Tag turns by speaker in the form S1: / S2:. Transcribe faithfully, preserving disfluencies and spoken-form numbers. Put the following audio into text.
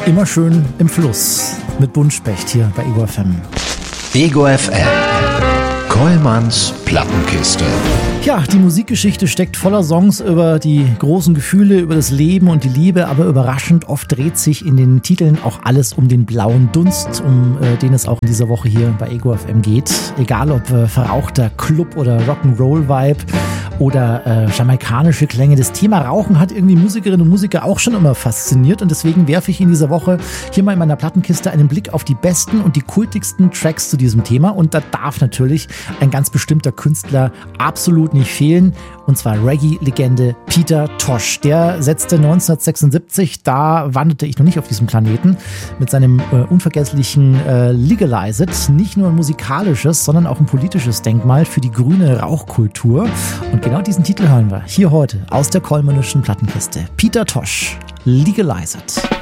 S1: Immer schön im Fluss mit Buntspecht hier bei Ego F M.
S2: Ego F M. Kollmanns Plattenkiste.
S1: Ja, die Musikgeschichte steckt voller Songs über die großen Gefühle, über das Leben und die Liebe, aber überraschend oft dreht sich in den Titeln auch alles um den blauen Dunst, um äh, den es auch in dieser Woche hier bei Ego F M geht. Egal ob äh, verrauchter Club oder Rock'n'Roll-Vibe oder äh, jamaikanische Klänge. Das Thema Rauchen hat irgendwie Musikerinnen und Musiker auch schon immer fasziniert und deswegen werfe ich in dieser Woche hier mal in meiner Plattenkiste einen Blick auf die besten und die kultigsten Tracks zu diesem Thema und da darf natürlich ein ganz bestimmter Künstler absolut nicht fehlen und zwar Reggae-Legende Peter Tosh. Der setzte neunzehnhundertsechsundsiebzig, da wanderte ich noch nicht auf diesem Planeten, mit seinem äh, unvergesslichen äh, Legalize It nicht nur ein musikalisches, sondern auch ein politisches Denkmal für die grüne Rauchkultur. Und genau diesen Titel hören wir hier heute aus der kollmannischen Plattenkiste. Peter Tosh, Legalize It.